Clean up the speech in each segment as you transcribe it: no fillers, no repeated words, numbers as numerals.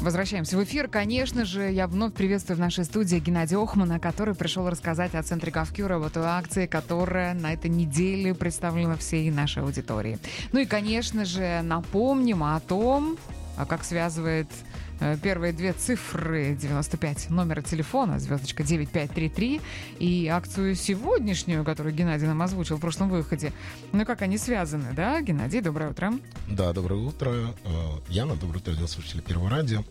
Возвращаемся в эфир. Конечно же, я вновь приветствую в нашей студии Геннадия Охмана, который пришел рассказать о Центре GovCure, об этой акции, которая на этой неделе представлена всей нашей аудитории. Ну и, конечно же, напомним о том, как связывает первые две цифры 95 номера телефона, звездочка 9533, и акцию сегодняшнюю, которую Геннадий нам озвучил в прошлом выходе. Ну, как они связаны, да, Геннадий? Доброе утро. Да, доброе утро. Яна, доброе утро, радиослушатели Первого радио.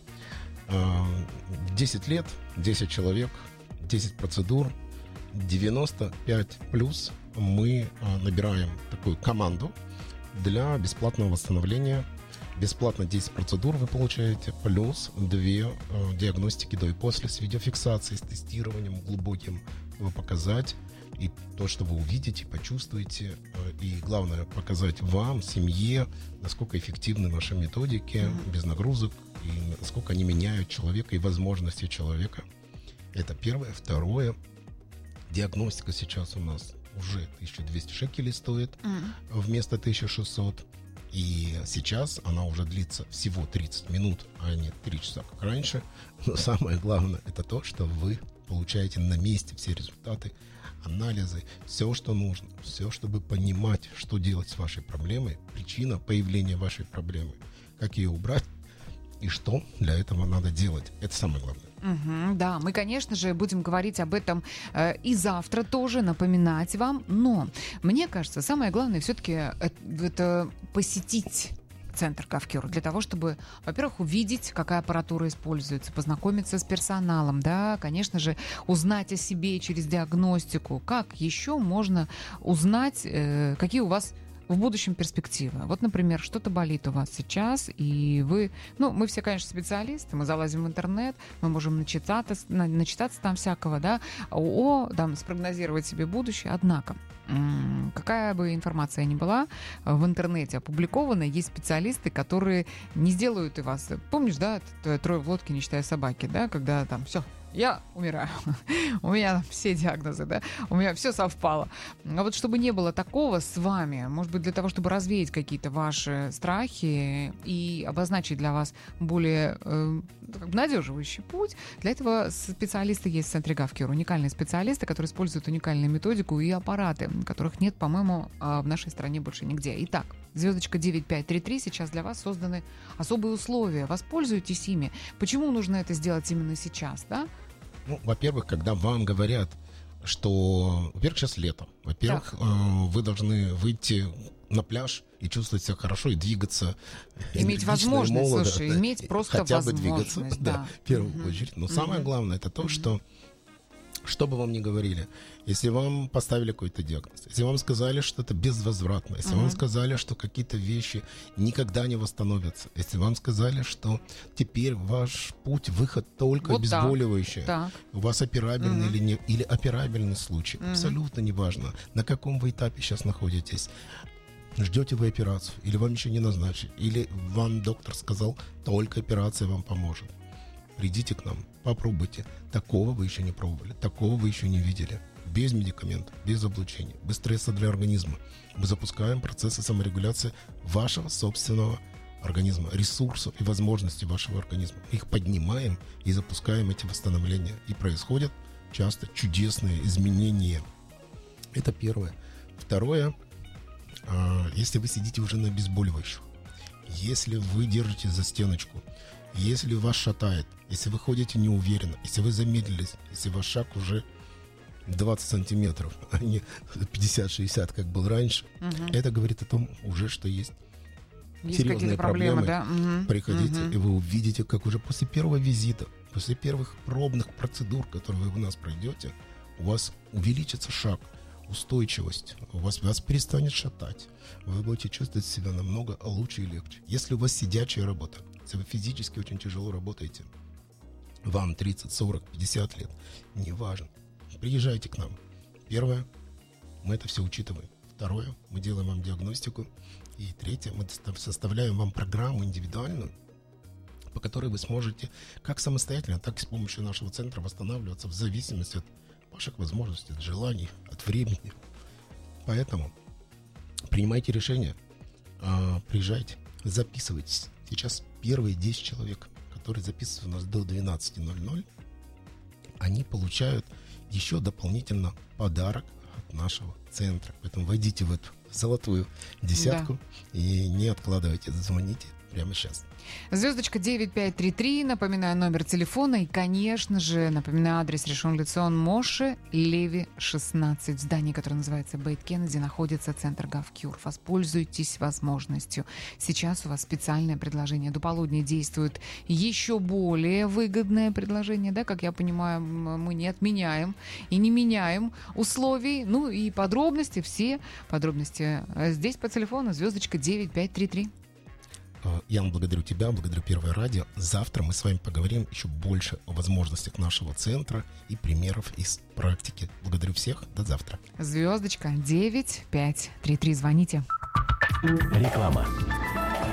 10 лет, 10 человек, 10 процедур, 95 плюс мы набираем такую команду для бесплатного восстановления. Бесплатно 10 процедур вы получаете, плюс 2 диагностики до и после с видеофиксацией, с тестированием глубоким показать. И то, что вы увидите, почувствуете. И главное, показать вам, семье, насколько эффективны наши методики, без нагрузок, и насколько они меняют человека и возможности человека. Это первое. Второе. Диагностика сейчас у нас уже 1200 шекелей стоит вместо 1600. И сейчас она уже длится всего 30 минут, а не 3 часа, как раньше. Но самое главное, это то, что вы получаете на месте все результаты, анализы, все, что нужно, все, чтобы понимать, что делать с вашей проблемой, причина появления вашей проблемы, как ее убрать и что для этого надо делать. Это самое главное. Да, мы, конечно же, будем говорить об этом и завтра тоже, напоминать вам. Но мне кажется, самое главное все-таки это посетить Центр GovCure для того, чтобы, во-первых, увидеть, какая аппаратура используется, познакомиться с персоналом, да, конечно же, узнать о себе через диагностику. Как еще можно узнать, какие у вас в будущем перспективы? Вот, например, что-то болит у вас сейчас, и вы... Ну, мы все, конечно, специалисты, мы залазим в интернет, мы можем начитаться там всякого, да, там, спрогнозировать себе будущее. Однако, какая бы информация ни была в интернете опубликована, есть специалисты, которые не сделают и вас... Помнишь, да, трое в лодке, не считая собаки, да, когда там все... Я умираю. У меня все диагнозы, да? У меня все совпало. А вот чтобы не было такого с вами, может быть, для того, чтобы развеять какие-то ваши страхи и обозначить для вас более надеживающий путь, для этого специалисты есть в Центре GovCure. Уникальные специалисты, которые используют уникальную методику и аппараты, которых нет, по-моему, в нашей стране больше нигде. Итак, звездочка 9533, сейчас для вас созданы особые условия. Воспользуйтесь ими. Почему нужно это сделать именно сейчас, да? Ну, во-первых, когда вам говорят, что, во-первых, сейчас лето. Во-первых, вы должны выйти на пляж и чувствовать себя хорошо, и двигаться. Иметь возможность, слушай, да, иметь просто хотя возможность. бы двигаться, да, в первую очередь. Но самое главное, это то, что бы вам ни говорили, если вам поставили какой-то диагноз, если вам сказали, что это безвозвратно, если вам сказали, что какие-то вещи никогда не восстановятся, если вам сказали, что теперь ваш путь, выход только вот обезболивающее, так. У вас операбельный или операбельный случай, абсолютно неважно, на каком вы этапе сейчас находитесь, ждете вы операцию, или вам ничего не назначили, или вам доктор сказал, только операция вам поможет. Придите к нам, попробуйте. Такого вы еще не пробовали, такого вы еще не видели. Без медикаментов, без облучения, без стресса для организма. Мы запускаем процессы саморегуляции вашего собственного организма, ресурсов и возможностей вашего организма. Мы их поднимаем и запускаем эти восстановления. И происходят часто чудесные изменения. Это первое. Второе, если вы сидите уже на обезболивающих, если вы держите за стеночку, если вас шатает, если вы ходите неуверенно, если вы замедлились, если ваш шаг уже 20 сантиметров, а не 50-60, как был раньше, это говорит о том уже, что есть серьезные проблемы. Да? Приходите, и вы увидите, как уже после первого визита, после первых пробных процедур, которые вы у нас пройдете, у вас увеличится шаг, устойчивость, вас перестанет шатать, вы будете чувствовать себя намного лучше и легче. Если у вас сидячая работа, если вы физически очень тяжело работаете, вам 30, 40, 50 лет, неважно, приезжайте к нам. Первое, мы это все учитываем. Второе, мы делаем вам диагностику. И третье, мы составляем вам программу индивидуальную, по которой вы сможете как самостоятельно, так и с помощью нашего центра восстанавливаться в зависимости от ваших возможностей, от желаний, от времени. Поэтому принимайте решения, приезжайте, записывайтесь. Сейчас первые 10 человек, которые записываются у нас до 12:00, они получают еще дополнительно подарок от нашего центра. Поэтому войдите в эту золотую десятку и не откладывайте, звоните прямо сейчас. Звездочка 9533, напоминаю номер телефона и, конечно же, напоминаю адрес Ришон Лецион Моше Леви 16. В здании, которое называется Бейт Кеннеди, находится центр Гавкюр. Воспользуйтесь возможностью. Сейчас у вас специальное предложение. До полудня действует еще более выгодное предложение, да, как я понимаю, мы не отменяем и не меняем условий. Ну и подробности, все подробности здесь по телефону звездочка 9533. Ян, благодарю тебя, благодарю Первое радио. Завтра мы с вами поговорим еще больше о возможностях нашего центра и примеров из практики. Благодарю всех. До завтра. Звездочка 9533. Звоните. Реклама.